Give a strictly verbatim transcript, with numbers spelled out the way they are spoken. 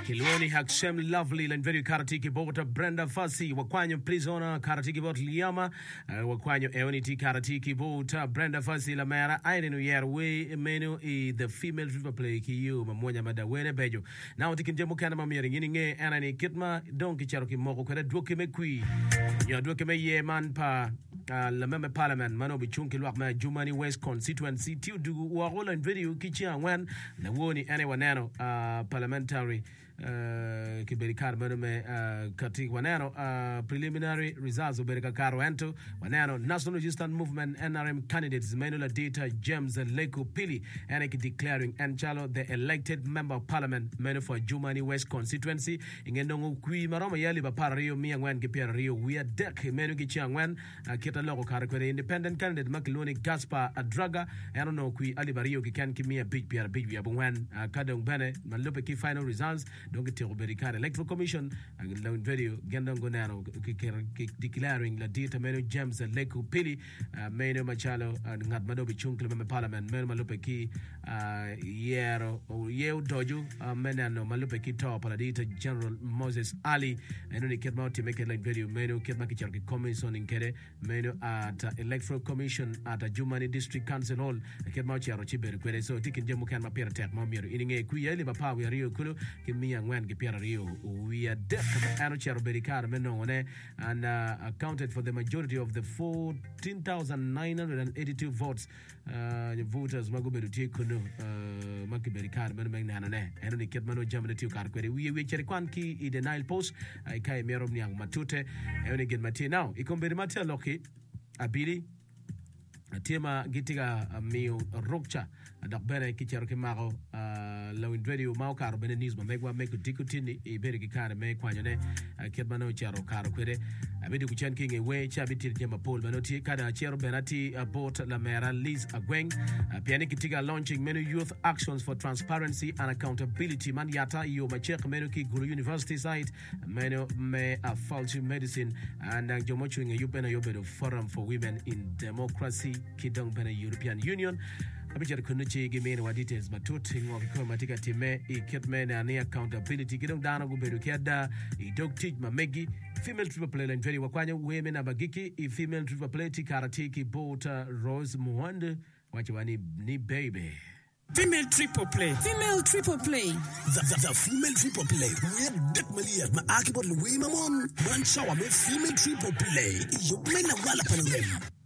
Kiloni Hakshem Lovely Lenveri Karatiki Bota Brenda Fassi Wakwanyo Prisona Karatiki Bot Liama Wakwanyo Eoniti Karatiki Bota Brenda Fassi La Mera Aiden Yerwe Menu e the female river play Kiyu Mamonya Madawene Bejo. Now taking Jemo Kanama Miringe Anani Kitma Donkey Cherokee Moko Kare Dwoke Mekui Yadwoke Ye Man Pa La Meme Parliament Mano Bichunki Wakma Jumani West constituency Tiu Du Warola and video Kichia Wan Nawoni Anewanano parliamentary Uh, Kiberikar Manume uh, Kati Wanano uh, preliminary results of Berika Karo Anto Wanano National Resistance Movement N R M candidates Manuela Data James Leko Pili and declaring Anchalo the elected member of parliament Manu for Jumani West constituency Ingendongo Kui Maroma Yali Bapara Rio Miangwan Kipia Rio We are deck Menu Kichangwan Kita Logo Karakwe independent candidate Makiloni Gaspar Adraga I don't know Kui Alibario Kikan Kimia Big Pierre Big Yabuan Kadong Bene Malupe Ki final results donc te Berikar Electoral Commission la video gendon gonano declaring la data meno James Leko Pili meno Machalo ngat madobi chunkle me parliament meno malupe ki yero yeo doju menano malupe ki top la data General Moses Ali eno ni ketma to make like video meno ketma ki charki commission in kere meno at Electoral Commission at Jumani District Council Hall ketma charo chibere kwere so tikin jemu kan mapira tek mamiro ininge kuyeli bapa we rio kulu kimi When Gipia Rio, we are deaf and Charo Berikar Menone and uh, accounted for the majority of the fourteen thousand nine hundred eighty-two votes. Uh, voters Maguberu Kunu, uh, Maki Berikar Menanane, and only Ketmano Germany to Karqueri. We we Cherikwanki in the Nile Post, I Kai Merom Yang Matute, and only get Mate now. Ikomberi Mate Loki, Abili. Tema gitiga mio rokcha da bere kichero maro la windradio mau karo benenismo megwa meko dikutini e bere kikare me kwanyone ketmano chero karo kwere abidi kuchan king ewe chabiti jema pol banoti kada chero benati bot la mera Liz Agweng piani kitiga launching many youth actions for transparency and accountability man yata yo machek meno ki Guru University site meno me a faulty medicine and jomochu nge yupena yobedo forum for women in democracy Kidong Bena European Union. Abichar Kunuchi give me what details, but two things of Komatika Time, a kitman and accountability. Kidong Dana Guberukada, a dog teach Mamegi, female triple play and very Wakanya, women abagiki, a female triple play, Karatiki, Bota, Rose Muanda, what you want ni baby. Female triple play. Female triple play. The, the, the female triple play. We're Dick Malia, my Akibot Louis Mamon. One shower, female triple play. You may not well upon them.